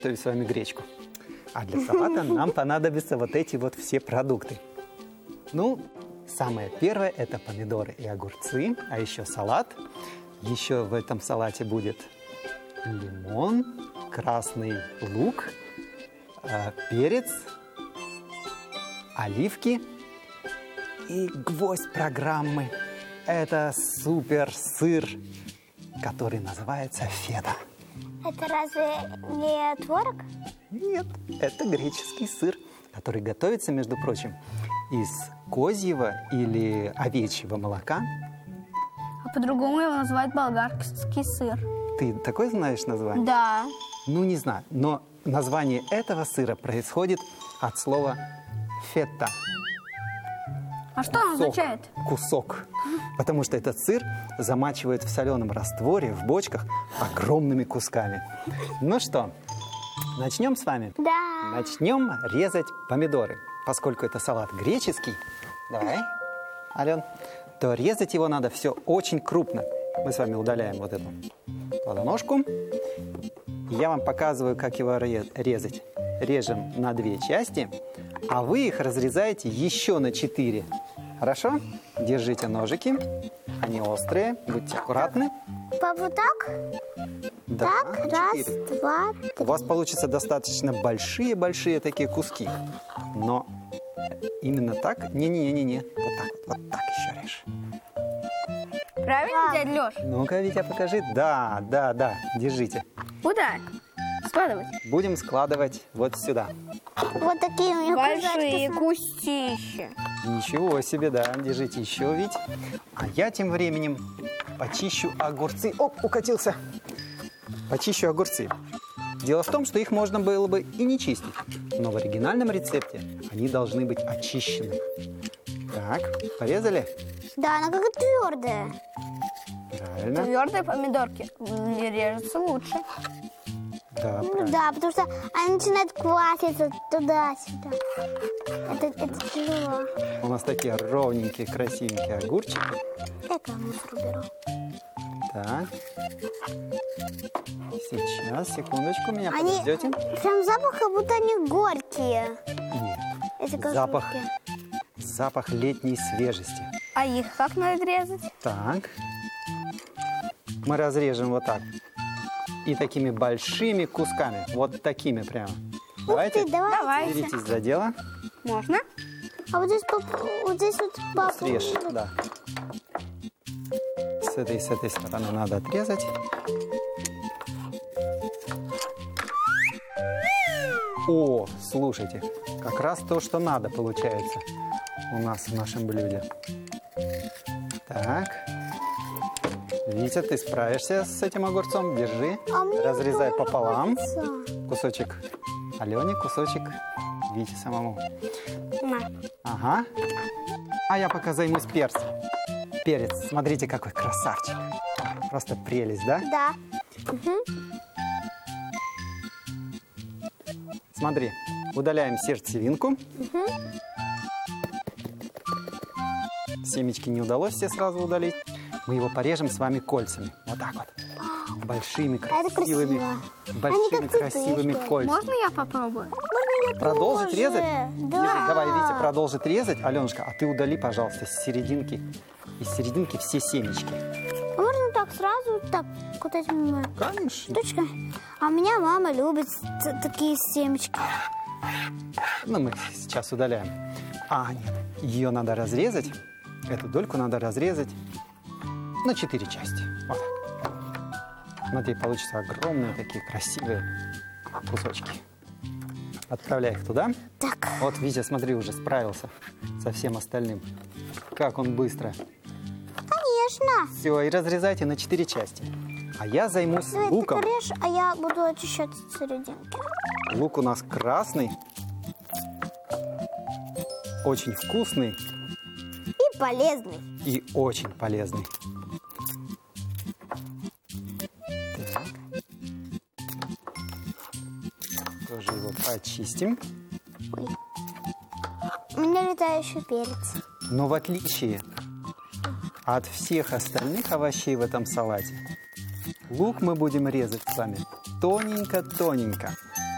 готовим с вами гречку. А для салата нам понадобятся вот эти вот все продукты. Ну, самое первое – это помидоры и огурцы, а еще салат. Еще в этом салате будет лимон, красный лук, перец, оливки и гвоздь программы – это супер сыр, который называется фета. Это разве не творог? Нет, это греческий сыр, который готовится, между прочим, из козьего или овечьего молока. А по-другому его называют болгарский сыр. Ты такое знаешь название? Да. Ну, не знаю, но название этого сыра происходит от слова «фета». А что он означает? Кусок. Потому что этот сыр замачивают в соленом растворе в бочках огромными кусками. Ну что, начнем с вами? Да. Начнем резать помидоры. Поскольку это салат греческий, давай, Ален, то резать его надо все очень крупно. Мы с вами удаляем вот эту плодоножку. Я вам показываю, как его резать. Режем на 2 части, а вы их разрезаете еще на 4. Хорошо? Держите ножики. Они острые. Будьте аккуратны. Папа, так? Да, Так, на 4. раз, два, три. У вас получатся достаточно большие-большие такие куски. Но именно так? Не-не-не-не. Вот так еще режь. Правильно, дядя Леш? Ну-ка, Витя, покажи. Да, держите. Вот так. Складывать. Будем складывать вот сюда. Вот такие у меня Большие кусочки. кустища. Ничего себе, да. Держите еще, Вить. А я тем временем почищу огурцы. Оп, укатился. Почищу огурцы. Дело в том, что их можно было бы и не чистить. Но в оригинальном рецепте они должны быть очищены. Так, порезали? Да, она как твердая. Правильно. Твердые помидорки режутся лучше. Да, Ну правильно. да, потому что она начинает кваситься туда-сюда. Это тяжело. У нас такие ровненькие, красивенькие огурчики. Это я мусор уберу. Так. Сейчас, секундочку, меня Они подождете? прям запах, как будто они горькие. Нет. Эти Запах. картошки. Запах летней свежести. А их как надо резать? Так. Мы разрежем вот так. И такими большими кусками. Вот такими прямо. Давайте. Давайте. Беритесь за дело. Можно? А вот здесь, вот папа. Срежь, да. С этой стороны надо отрезать. О, слушайте, как раз то, что надо, получается у нас в нашем блюде. Так. Витя, ты справишься с этим огурцом? Держи. А мне Разрезай тоже пополам. нравится. Кусочек Алене, кусочек Вите самому. На. Ага. А я пока займусь перцем. Перец, смотрите, какой красавчик. Просто прелесть, да? Да. Смотри, удаляем сердцевинку. Семечки не удалось все сразу удалить. Мы его порежем с вами кольцами. Вот так вот. Большими, красивыми, большими, как цветы, красивыми что ли? кольцами. Можно я попробую? Продолжить тоже? резать? Да. Держи, давай, Витя, продолжить резать. Аленушка, а ты удали, пожалуйста, с серединки. Из серединки все семечки. А можно так сразу, так, вот этими Конечно. штучками? А у меня мама любит такие семечки. Ну, мы сейчас удаляем. А, нет, ее надо разрезать. Эту дольку надо разрезать на 4 части. Вот так. Смотри, получатся огромные такие красивые кусочки. Отправляй их туда. Так. Вот, Витя, смотри, уже справился со всем остальным. Как он быстро. Конечно. Все, и разрезайте на 4 части. А я займусь Давай, луком. ты режь, а я буду очищать от серединки. Лук у нас красный. Очень вкусный И полезный. и очень полезный. Так. Тоже его почистим. У меня летающий перец. Но в отличие от всех остальных овощей в этом салате, лук мы будем резать с вами тоненько-тоненько.